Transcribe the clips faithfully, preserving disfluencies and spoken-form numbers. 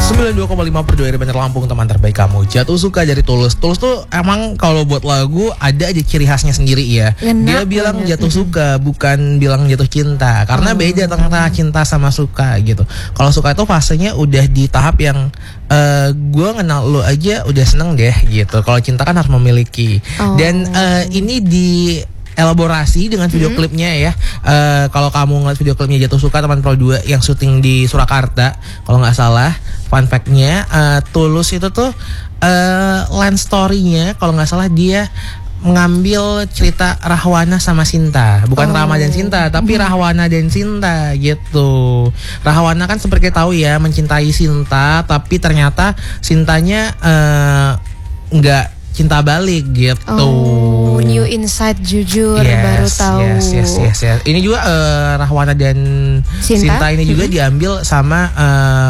sembilan puluh dua koma lima per dua dari Bandar Lampung, teman terbaik kamu. Jatuh Suka dari Tulus. Tulus tuh emang kalau buat lagu ada aja ciri khasnya sendiri ya. Enak Dia bilang banget. Jatuh suka, bukan bilang jatuh cinta. Karena oh. beda ternyata cinta sama suka gitu. Kalau suka itu fasenya udah di tahap yang uh, gue kenal lu aja udah seneng deh gitu. Kalau cinta kan harus memiliki. Oh. Dan uh, ini di elaborasi dengan video mm-hmm. klipnya ya. Uh, kalau kamu ngeliat video klipnya Jatuh Suka teman Pro dua yang syuting di Surakarta, kalau nggak salah, fun fact-nya uh, Tulus itu tuh uh, land story-nya kalau nggak salah dia mengambil cerita Rahwana sama Sinta, bukan oh. Rama dan Sinta, tapi mm-hmm. Rahwana dan Sinta gitu. Rahwana kan seperti kita tahu ya mencintai Sinta, tapi ternyata Sintanya nggak uh, cinta balik gitu. Oh, new insight jujur yes, baru tahu. Yes, yes, yes, yes. Ini juga uh, Rahwana dan Sinta, Sinta ini juga mm-hmm. diambil sama uh,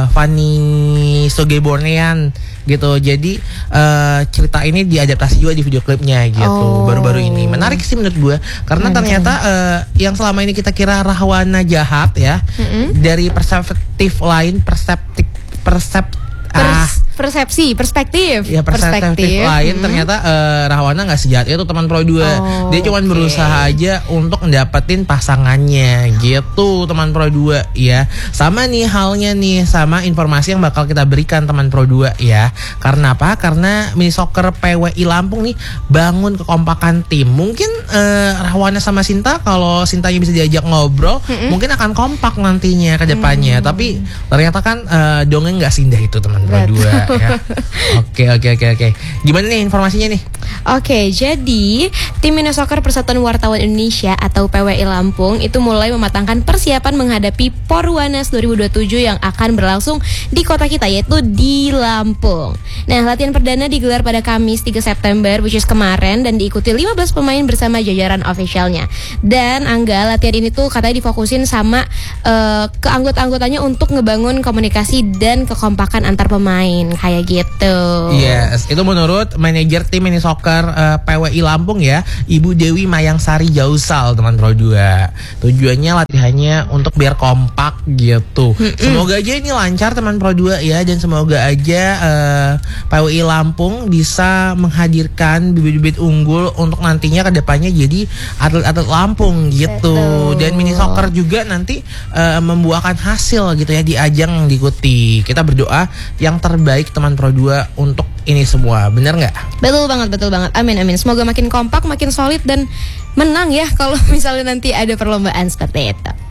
Fanny Sogebornean gitu. Jadi uh, cerita ini diadaptasi juga di video klipnya gitu. Oh. Baru-baru ini menarik sih menurut gue karena mm-hmm. ternyata uh, yang selama ini kita kira Rahwana jahat ya, mm-hmm. dari perspektif lain, perseptif persep ah persepsi, perspektif. Ya perspektif, perspektif lain hmm. ternyata uh, Rahwana nggak sejahat itu teman Pro dua. Oh, Dia cuma okay. berusaha aja untuk mendapatkan pasangannya gitu teman Pro dua ya. Sama nih halnya nih sama informasi yang bakal kita berikan teman Pro dua ya. Karena apa? Karena Mini Soccer P W I Lampung nih bangun kekompakan tim. Mungkin uh, Rahwana sama Sinta kalau Sintanya bisa diajak ngobrol hmm. mungkin akan kompak nantinya ke depannya. Hmm. Tapi ternyata kan uh, dongeng nggak seindah itu teman Pro dua. Ya. Oke oke oke oke. Gimana nih informasinya nih? Oke, jadi tim Mini Soccer Persatuan Wartawan Indonesia atau P W I Lampung itu mulai mematangkan persiapan menghadapi Porwanas dua ribu dua puluh tujuh yang akan berlangsung di kota kita yaitu di Lampung. Nah, latihan perdana digelar pada Kamis tiga September which is kemarin dan diikuti lima belas pemain bersama jajaran officialnya. Dan Angga, latihan ini tuh katanya difokusin sama uh, ke anggota-anggotanya untuk ngebangun komunikasi dan kekompakan antar pemain kayak gitu. Yes, itu menurut manajer tim Mini Soccer uh, P W I Lampung ya, Ibu Dewi Mayangsari Jausal teman Pro dua. Tujuannya latihannya untuk biar kompak gitu. Mm-mm. Semoga aja ini lancar teman Pro dua ya, dan semoga aja uh, P W I Lampung bisa menghadirkan bibit-bibit unggul untuk nantinya kedepannya jadi atlet-atlet Lampung gitu. Betul. Dan Mini Soccer juga nanti uh, membuahkan hasil gitu ya di ajang yang diikuti. Kita berdoa yang terbaik teman Pro dua untuk ini semua, bener nggak? Betul banget, betul banget. Amin, amin. Semoga makin kompak, makin solid dan menang ya kalau misalnya nanti ada perlombaan seperti itu.